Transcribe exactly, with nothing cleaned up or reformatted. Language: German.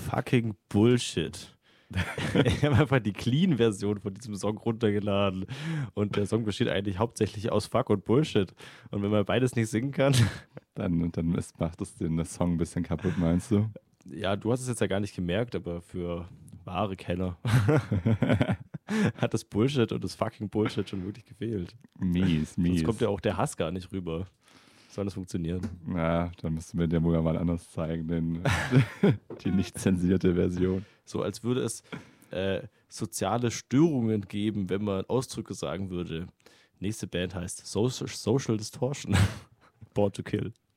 fucking Bullshit. Ich habe einfach die Clean-Version von diesem Song runtergeladen. Und der Song besteht eigentlich hauptsächlich aus Fuck und Bullshit. Und wenn man beides nicht singen kann. Dann, dann ist, macht es den das Song ein bisschen kaputt, meinst du? Ja, du hast es jetzt ja gar nicht gemerkt, aber für wahre Kenner hat das Bullshit und das fucking Bullshit schon wirklich gefehlt. Mies, mies. Sonst kommt ja auch der Hass gar nicht rüber. Soll das funktionieren? Na, dann müssten wir dir wohl mal anders zeigen, den, die nicht zensierte Version. So als würde es äh, soziale Störungen geben, wenn man Ausdrücke sagen würde. Nächste Band heißt Social, Social Distortion. Born to Kill.